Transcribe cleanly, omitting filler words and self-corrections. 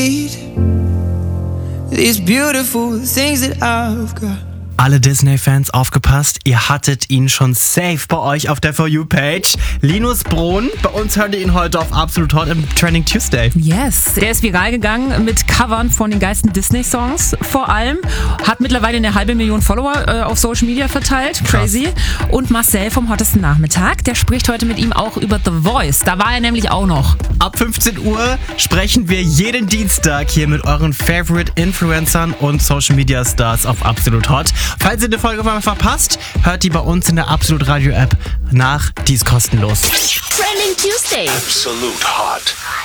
These beautiful things that I've got. Alle Disney-Fans aufgepasst, ihr hattet ihn schon safe bei euch auf der For You-Page. Linus Brun, bei uns hört ihr ihn heute auf Absolut Hot im Trending Tuesday. Yes, der ist viral gegangen mit Covern von den geilsten Disney-Songs vor allem. Hat mittlerweile 500.000 Follower auf Social Media verteilt. Crazy. Und Marcel vom Hottesten Nachmittag, der spricht heute mit ihm auch über The Voice. Da war er nämlich auch noch. Ab 15 Uhr sprechen wir jeden Dienstag hier mit euren Favorite Influencern und Social Media Stars auf Absolut Hot. Falls ihr eine Folge mal verpasst, hört die bei uns in der Absolut Radio App nach. Die ist kostenlos. Trending Tuesday. Absolut Hot.